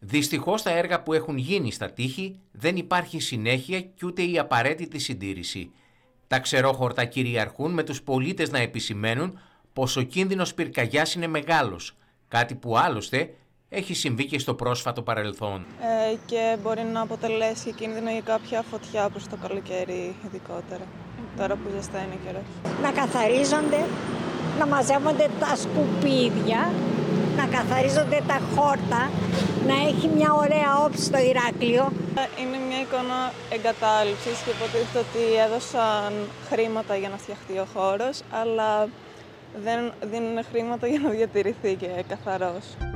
Δυστυχώς τα έργα που έχουν γίνει στα τείχη δεν υπάρχει συνέχεια και ούτε η απαραίτητη συντήρηση. Τα ξερόχορτα κυριαρχούν με τους πολίτες να επισημαίνουν πως ο κίνδυνος πυρκαγιάς είναι μεγάλος, κάτι που άλλωστε έχει συμβεί και στο πρόσφατο παρελθόν. Και μπορεί να αποτελέσει κίνδυνο για κάποια φωτιά προς το καλοκαίρι ειδικότερα, τώρα που ζεσταίνει ο καιρός. Να καθαρίζονται, να μαζεύονται τα σκουπίδια, να καθαρίζονται τα χόρτα, να έχει μια ωραία όψη στο Ηράκλειο. Είναι μια εικόνα εγκατάλειψης και υποτίθεται ότι έδωσαν χρήματα για να φτιαχτεί ο χώρος, αλλά δεν δίνουν χρήματα για να διατηρηθεί και καθαρός.